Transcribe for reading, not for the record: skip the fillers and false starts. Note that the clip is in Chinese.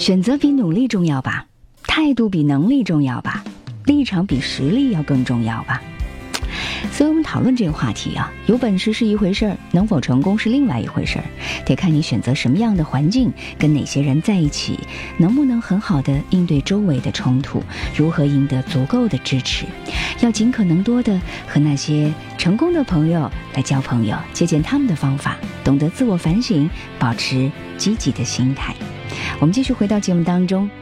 选择比努力重要吧，态度比能力重要吧，立场比实力要更重要吧。所以我们讨论这个话题啊，有本事是一回事儿，能否成功是另外一回事儿，得看你选择什么样的环境，跟哪些人在一起，能不能很好的应对周围的冲突，如何赢得足够的支持。要尽可能多的和那些成功的朋友来交朋友，借鉴他们的方法，懂得自我反省，保持积极的心态。我们继续回到节目当中，